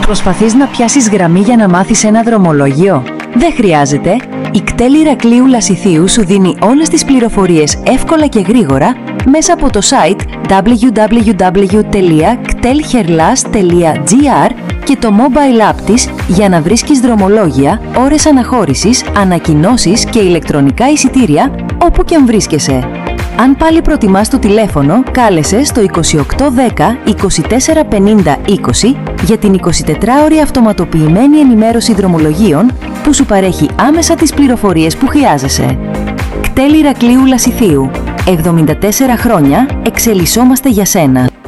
Προσπαθείς να πιάσεις γραμμή για να μάθεις ένα δρομολόγιο? Δεν χρειάζεται. Η ΚΤΕΛ Ηρακλείου Λασιθίου σου δίνει όλες τις πληροφορίες εύκολα και γρήγορα μέσα από το site www.ktelherlas.gr και το mobile app της για να βρίσκεις δρομολόγια, ώρες αναχώρησης, ανακοινώσεις και ηλεκτρονικά εισιτήρια όπου και αν βρίσκεσαι. Αν πάλι προτιμάς το τηλέφωνο, κάλεσε στο 2810 24 50 20 για την 24ωρη αυτοματοποιημένη ενημέρωση δρομολογίων που σου παρέχει άμεσα τις πληροφορίες που χρειάζεσαι. ΚΤΕΛ Ηρακλείου Λασιθίου. 74 χρόνια εξελισσόμαστε για σένα.